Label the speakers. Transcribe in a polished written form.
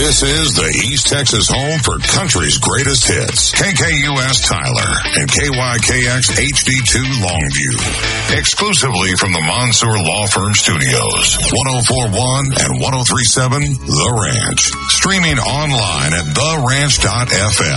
Speaker 1: This is the East Texas home for country's greatest hits. KKUS Tyler and KYKX HD2 Longview. Exclusively from the Mansour Law Firm Studios. 1041 and 1037 The Ranch. Streaming online at theranch.fm.